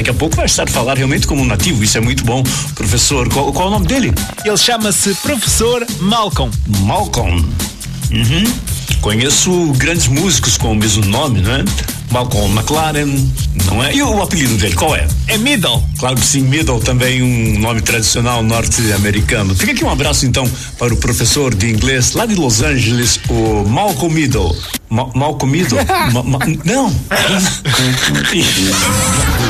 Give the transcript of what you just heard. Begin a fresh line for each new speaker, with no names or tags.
Daqui a pouco vai estar a falar realmente como um nativo, isso é muito bom. Professor, qual é o nome dele?
Ele chama-se Professor Malcolm.
Malcolm. Conheço grandes músicos com o mesmo nome, não é? Malcolm McLaren, não é? E o apelido dele, qual é?
É Middle.
Claro que sim, Middle, também um nome tradicional norte-americano. Fica aqui um abraço então para o professor de inglês lá de Los Angeles, o Malcolm Middle. Malcolm Middle? Não!